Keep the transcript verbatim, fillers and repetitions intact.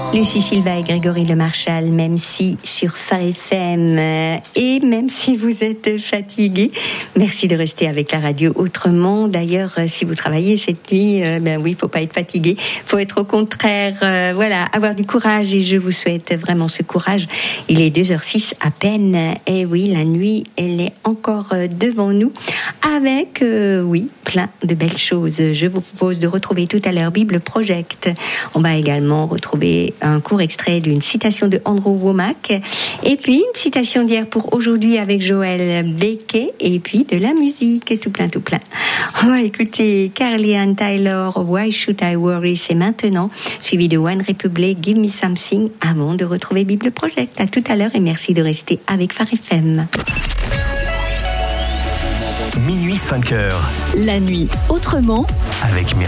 Lucie Silva et Grégory Le Marchal, même si sur Phare F M euh, et même si vous êtes fatigué, merci de rester avec la radio autrement. D'ailleurs, euh, si vous travaillez cette nuit, euh, ben oui, faut pas être fatigué, faut être au contraire, euh, voilà, avoir du courage et je vous souhaite vraiment ce courage. Il est deux heures six à peine et oui, la nuit, elle est encore devant nous avec, euh, oui, plein de belles choses. Je vous propose de retrouver tout à l'heure Bible Project. On va également retrouver un court extrait d'une citation de Andrew Wommack et puis une citation d'hier pour aujourd'hui avec Joël Becquet et puis de la musique, tout plein, tout plein. On va écouter Carly Ann Taylor, Why Should I Worry, c'est maintenant, suivi de One Republic, Give Me Something, avant de retrouver Bible Project. À tout à l'heure et merci de rester avec Phare F M. Minuit cinq heures. La nuit autrement. Avec